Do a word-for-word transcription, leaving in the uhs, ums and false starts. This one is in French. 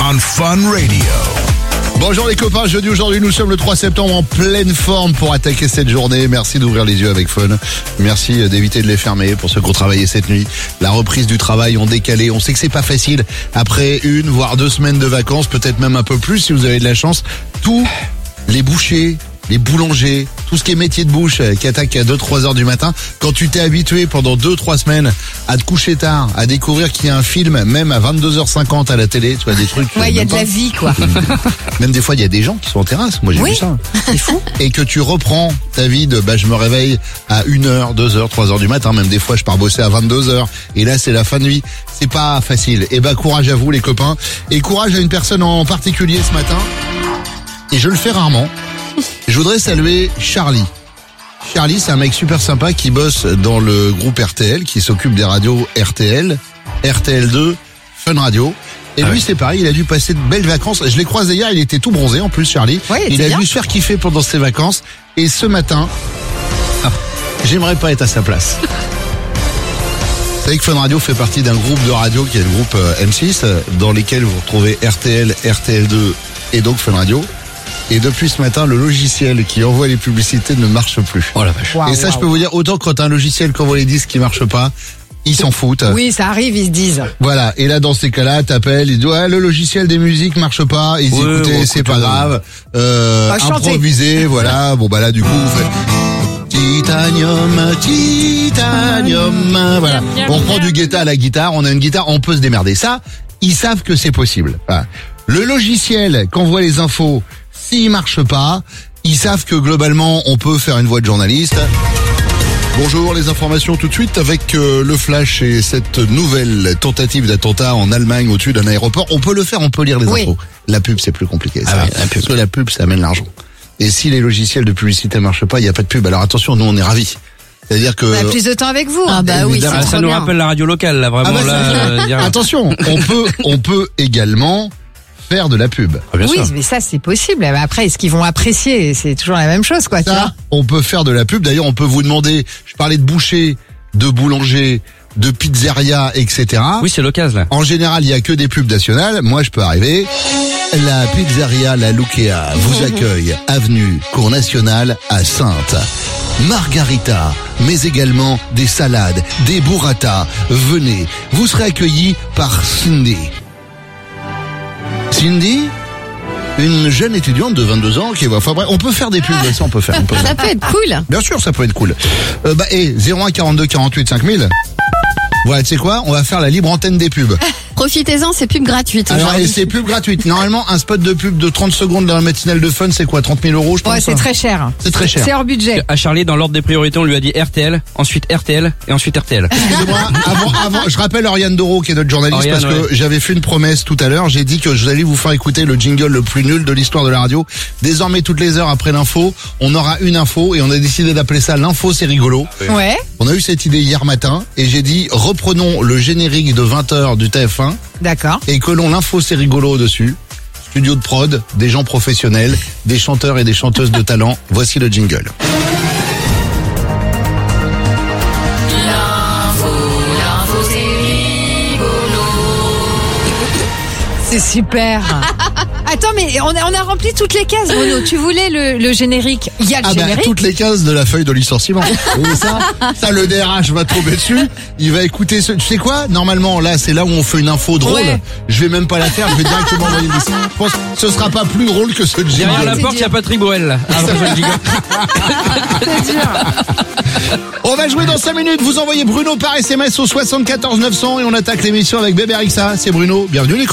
on Fun Radio. Bonjour les copains, jeudi aujourd'hui, nous sommes le trois septembre en pleine forme pour attaquer cette journée. Merci d'ouvrir les yeux avec Fun. Merci d'éviter de les fermer pour ceux qui ont travaillé cette nuit. La reprise du travail ont décalé. On sait que c'est pas facile. Après une, voire deux semaines de vacances, peut-être même un peu plus si vous avez de la chance. Tous les bouchers, les boulangers, tout ce qui est métier de bouche qui attaque à deux trois heures du matin. Quand tu t'es habitué pendant deux trois semaines à te coucher tard, à découvrir qu'il y a un film même à vingt-deux heures cinquante à la télé, tu vois des trucs. Ouais, il y a de pas. la vie quoi. Même des fois il y a des gens qui sont en terrasse. Moi j'ai Oui. vu ça. C'est fou. Et que tu reprends ta vie de bah je me réveille à une heure, deux heures, trois heures du matin, même des fois je pars bosser à vingt-deux heures et là c'est la fin de nuit. C'est pas facile. Et bah courage à vous les copains et courage à une personne en particulier ce matin. Et je le fais rarement. Je voudrais saluer Charlie. Charlie, c'est un mec super sympa qui bosse dans le groupe R T L, qui s'occupe des radios R T L, R T L deux, Fun Radio. Et Ah lui, oui. c'est pareil, il a dû passer de belles vacances. Je l'ai croisé hier, il était tout bronzé en plus, Charlie. Ouais, il il était a bien. dû se faire kiffer pendant ses vacances. Et ce matin, ah, j'aimerais pas être à sa place. Vous savez que Fun Radio fait partie d'un groupe de radio qui est le groupe euh, M six, euh, dans lesquels vous retrouvez R T L, R T L deux et donc Fun Radio. Et depuis ce matin, le logiciel qui envoie les publicités ne marche plus. Oh la vache. Waouh, et ça, waouh. je peux vous dire, autant quand t'as un logiciel qui envoie les disques qui marche pas, ils s'en foutent. Oui, ça arrive, ils se disent. Voilà. Et là, dans ces cas-là, t'appelles, ils disent, ouais, le logiciel des musiques marche pas. Ils disent, Ouais, écoutez, ouais, c'est écoutez, pas grave. Euh, Bah, chantez. improvisez, voilà. Bon, bah là, du coup, vous faites Titanium, Titanium. Voilà. On reprend du guetta à la guitare. On a une guitare, on peut se démerder. Ça, ils savent que c'est possible. Voilà. Le logiciel qu'envoie les infos, s'il marche pas, ils savent que globalement, on peut faire une voix de journaliste. Bonjour, les informations tout de suite avec euh, le flash et cette nouvelle tentative d'attentat en Allemagne au-dessus d'un aéroport. On peut le faire, on peut lire les Oui. infos. La pub, c'est plus compliqué. Ça. Ah oui, la pub. Parce que la pub, ça amène l'argent. Et si les logiciels de publicité marchent pas, il n'y a pas de pub. Alors attention, nous, on est ravis. C'est-à-dire que... On a plus de temps avec vous. Ah bah oui, évidemment. c'est Ah, ça trop nous bien. rappelle la radio locale, là, vraiment. Ah bah, là, c'est- euh, dire- Attention, on peut, on peut également faire de la pub. Ah, bien Oui, sûr. mais ça c'est possible. Mais après, est-ce qu'ils vont apprécier? C'est toujours la même chose, quoi. Tu vois. Ça, on peut faire de la pub. D'ailleurs, on peut vous demander, je parlais de boucher, de boulanger, de pizzeria, et cetera. Oui, c'est l'occasion, là. En général, il y a que des pubs nationales. Moi, je peux arriver. La pizzeria La Luquea vous accueille avenue Cour Nationale à Saintes. Margarita, mais également des salades, des burrata. Venez, vous serez accueillis par Cindy. Cindy, une jeune étudiante de vingt-deux ans qui va. Enfin bref, on peut faire des pubs. Ça, on peut faire. On peut faire. Ça peut être cool. Bien sûr, ça peut être cool. Euh, bah, et zéro un quarante-deux quarante-huit cinq mille. Voilà, tu sais quoi? On va faire la libre antenne des pubs. Profitez-en, c'est pub gratuite Alors, et aujourd'hui. c'est pub gratuite. Normalement, un spot de pub de trente secondes dans la matinale de Fun, c'est quoi? trente mille euros, je pense. Ouais, c'est hein très cher. C'est très cher. C'est hors budget. À Charlie, dans l'ordre des priorités, on lui a dit R T L, ensuite R T L, et ensuite R T L. Excusez-moi, avant, avant, je rappelle Oriane Doro, qui est notre journaliste, Oriane, parce que ouais. j'avais fait une promesse tout à l'heure. J'ai dit que je allais vous faire écouter le jingle le plus nul de l'histoire de la radio. Désormais, toutes les heures après l'info, on aura une info et on a décidé d'appeler ça l'info, c'est rigolo. Ouais. On a eu cette idée hier matin et j'ai dit reprenons le générique de vingt heures du T F un D'accord. et collons l'info, c'est rigolo dessus. Studio de prod, des gens professionnels, des chanteurs et des chanteuses de talent. Voici le jingle. C'est super. Attends, mais on a, on a rempli toutes les cases, Bruno. Tu voulais le, le générique. Il y a le Ah bah, générique. toutes les cases de la feuille de licenciement. Et ça, ça, le D R H va tomber dessus. Il va écouter ce, tu sais quoi? Normalement, là, c'est là où on fait une info drôle. Ouais. Je vais même pas la faire, je vais directement envoyer le disque. Je pense que ce sera pas plus drôle que ce jingle. Derrière la c'est porte, il y dur. a Patrick Bruel, là. Ah, après, le jingle. C'est dur. On va jouer dans cinq minutes. Vous envoyez Bruno par S M S au soixante-quatorze neuf cents et on attaque l'émission avec Bébé Rixa. C'est Bruno. Bienvenue les copains.